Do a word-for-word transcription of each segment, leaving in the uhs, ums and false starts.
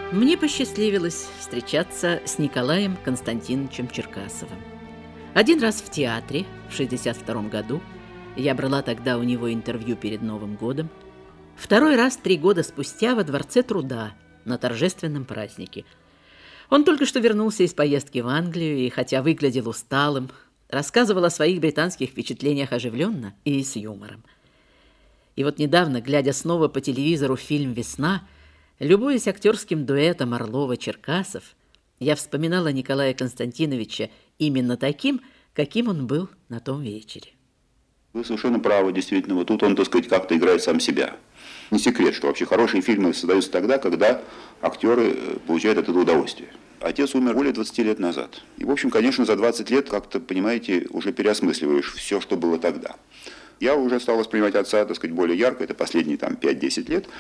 Мне посчастливилось встречаться с Николаем Константиновичем Черкасовым. Один раз в театре в шестьдесят втором году, я брала тогда у него интервью перед Новым годом. Второй раз три года спустя во Дворце труда на торжественном празднике. Он только что вернулся из поездки в Англию и, хотя выглядел усталым, рассказывал о своих британских впечатлениях оживленно и с юмором. И вот недавно, глядя снова по телевизору фильм «Весна», любуясь актерским дуэтом Орлова-Черкасов, я вспоминала Николая Константиновича именно таким, каким он был на том вечере. Вы совершенно правы, действительно. Вот тут он, так сказать, как-то играет сам себя. Не секрет, что вообще хорошие фильмы создаются тогда, когда актеры получают от этого удовольствие. Отец умер более двадцати лет назад. И, в общем, конечно, за двадцать лет, как-то, понимаете, уже переосмысливаешь все, что было тогда. Я уже стал воспринимать отца, так сказать, более ярко, это последние там пять-десять лет.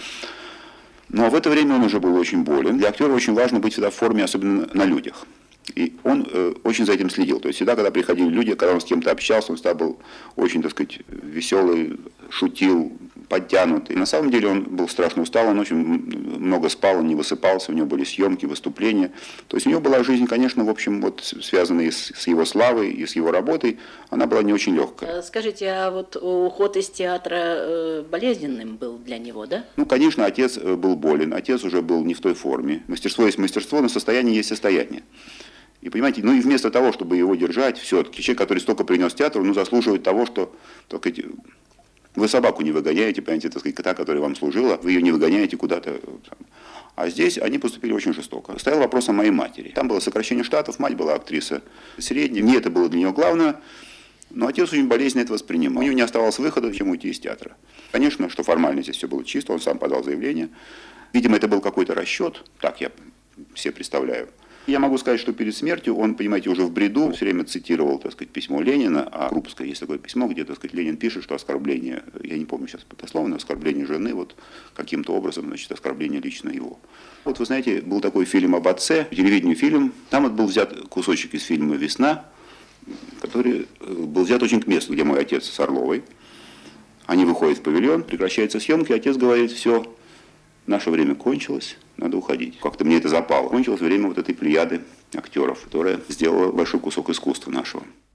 Но в это время он уже был очень болен. Для актера очень важно быть всегда в форме, особенно на людях. И он э, очень за этим следил. То есть всегда, когда приходили люди, когда он с кем-то общался, он всегда был очень, так сказать, веселый, шутил, подтянутый. На самом деле он был страшно устал, он очень много спал, он не высыпался, у него были съемки, выступления. То есть у него была жизнь, конечно, в общем, вот связанная и с, с его славой, и с его работой. Она была не очень легкая. Скажите, а вот уход из театра болезненным был для него, да? Ну, конечно, отец был болен, отец уже был не в той форме. Мастерство есть мастерство, но состояние есть состояние. И понимаете, ну и вместо того, чтобы его держать, все-таки человек, который столько принес театру, ну, заслуживает того, что, так сказать, вы собаку не выгоняете, понимаете, так сказать, та, которая вам служила, вы ее не выгоняете куда-то. А здесь они поступили очень жестоко. Стоял вопрос о моей матери. Там было сокращение штатов, мать была актриса средняя, не это было для нее главное, но отец очень болезненно это воспринимал. У него не оставалось выхода, чем уйти из театра. Конечно, что формально здесь все было чисто, он сам подал заявление. Видимо, это был какой-то расчет, так я себе представляю. Я могу сказать, что перед смертью он, понимаете, уже в бреду все время цитировал, так сказать, письмо Ленина, а Крупское есть такое письмо, где, так сказать, Ленин пишет, что оскорбление, я не помню сейчас дословно, оскорбление жены, вот каким-то образом, значит, оскорбление лично его. Вот вы знаете, был такой фильм об отце, телевидению фильм, там вот был взят кусочек из фильма «Весна», который был взят очень к месту, где мой отец с Орловой. Они выходят в павильон, прекращается съемка, и отец говорит: все, наше время кончилось, надо уходить. Как-то мне это запало. Кончилось время вот этой плеяды актеров, которая сделала большой кусок искусства нашего.